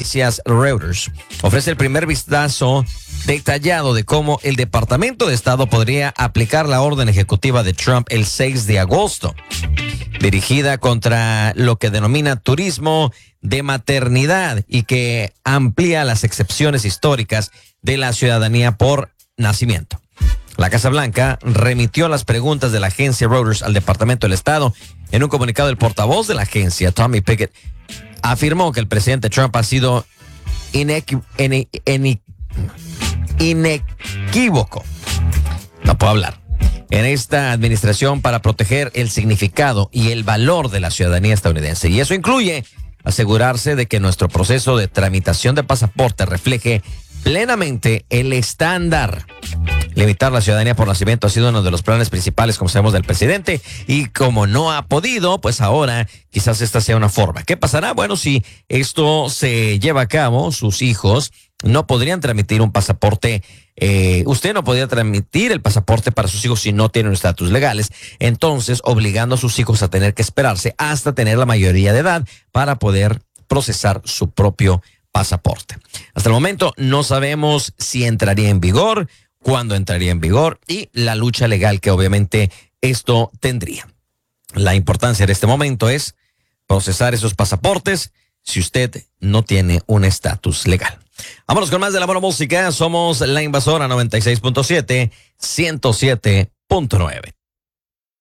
noticias Reuters ofrece el primer vistazo detallado de cómo el Departamento de Estado podría aplicar la orden ejecutiva de Trump el 6 de agosto, dirigida contra lo que denomina turismo de maternidad y que amplía las excepciones históricas de la ciudadanía por nacimiento. La Casa Blanca remitió las preguntas de la agencia Reuters al Departamento del Estado. En un comunicado, el portavoz de la agencia, Tommy Pickett, afirmó que el presidente Trump ha sido inequívoco. No puedo hablar. En esta administración para proteger el significado y el valor de la ciudadanía estadounidense. Y eso incluye asegurarse de que nuestro proceso de tramitación de pasaporte refleje plenamente el estándar. Limitar la ciudadanía por nacimiento ha sido uno de los planes principales, como sabemos, del presidente, y como no ha podido, pues ahora quizás esta sea una forma. ¿Qué pasará? Bueno, si esto se lleva a cabo, sus hijos no podrían tramitir un pasaporte. Usted no podría tramitir el pasaporte para sus hijos si no tienen estatus legales, entonces obligando a sus hijos a tener que esperarse hasta tener la mayoría de edad para poder procesar su propio pasaporte. Hasta el momento no sabemos si entraría en vigor, cuándo entraría en vigor y la lucha legal que obviamente esto tendría. La importancia de este momento es procesar esos pasaportes si usted no tiene un estatus legal. Vámonos con más de la buena música. Somos La Invasora 96.7, 107.9.